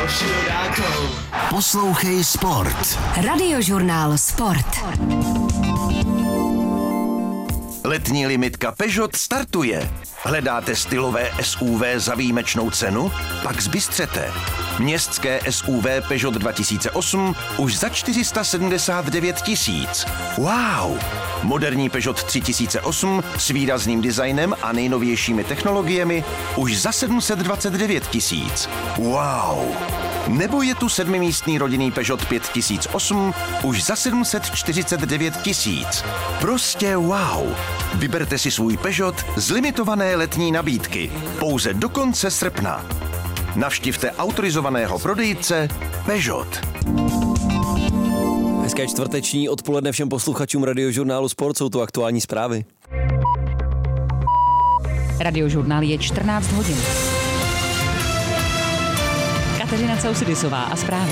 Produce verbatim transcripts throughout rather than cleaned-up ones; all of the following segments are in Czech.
Poslouchej Sport. Radiožurnál Sport. Letní limitka Peugeot startuje. Hledáte stylové S U V za výjimečnou cenu? Pak zbystřete. Městské S U V Peugeot dva tisíce osm už za čtyři sta sedmdesát devět tisíc. Wow! Moderní Peugeot tři tisíce osm s výrazným designem a nejnovějšími technologiemi už za sedm set dvacet devět tisíc. Wow! Nebo je tu sedmimístný rodinný Peugeot pět tisíc osm už za sedm set čtyřicet devět tisíc. Prostě wow! Vyberte si svůj Peugeot z limitované letní nabídky. Pouze do konce srpna. Navštivte autorizovaného prodejce Peugeot. Hezké čtvrteční odpoledne všem posluchačům Radiožurnálu Sport, jsou tu aktuální zprávy. Radiožurnál je čtrnáct hodin. Kateřina Causidisová a zprávy.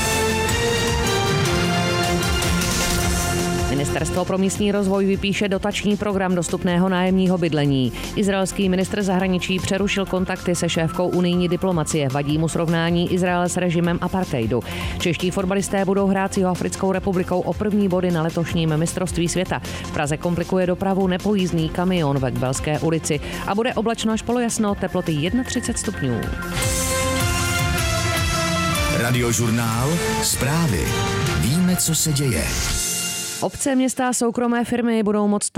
Ministerstvo pro místní rozvoj vypíše dotační program dostupného nájemního bydlení. Izraelský ministr zahraničí přerušil kontakty se šéfkou unijní diplomacie. Vadí mu srovnání Izraele s režimem apartheidu. Čeští fotbalisté budou hrát s Jihoafrickou republikou o první body na letošním mistrovství světa. V Praze komplikuje dopravu nepojízdný kamion ve Kbelské ulici a bude oblačno až polojasno, teploty třicet jedna stupňů. Radiožurnál Zprávy. Víme, co se děje. Obce, města a soukromé firmy budou moct